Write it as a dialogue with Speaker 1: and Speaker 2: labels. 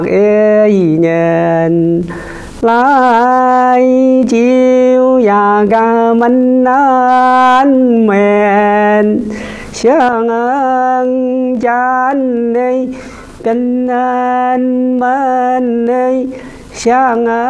Speaker 1: nhìn lại chiều và cả mình anh mền sáng ơn cha anh đi kinh anh bên đi sáng